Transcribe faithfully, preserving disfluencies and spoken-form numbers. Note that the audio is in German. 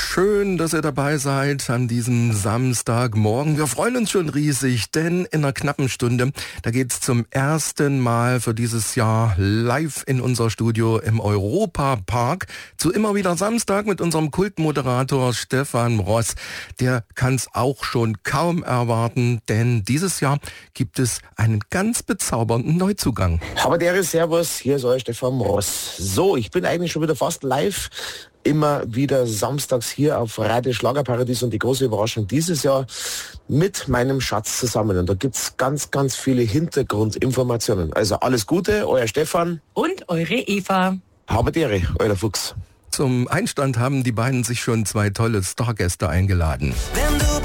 Schön, dass ihr dabei seid an diesem Samstagmorgen. Wir freuen uns schon riesig, denn in einer knappen Stunde, da geht's zum ersten Mal für dieses Jahr live in unser Studio im Europa-Park zu immer wieder Samstag mit unserem Kultmoderator Stefan Ross. Der kann's auch schon kaum erwarten, denn dieses Jahr gibt es einen ganz bezaubernden Neuzugang. Aber der Servus, hier ist euer Stefan Ross. So, ich bin eigentlich schon wieder fast live. Immer wieder samstags hier auf Radio Schlagerparadies und die große Überraschung dieses Jahr mit meinem Schatz zusammen. Und da gibt's ganz, ganz viele Hintergrundinformationen. Also alles Gute, euer Stefan. Und eure Eva. Habet Ehre, euer Fuchs. Zum Einstand haben die beiden sich schon zwei tolle Stargäste eingeladen. Wenn du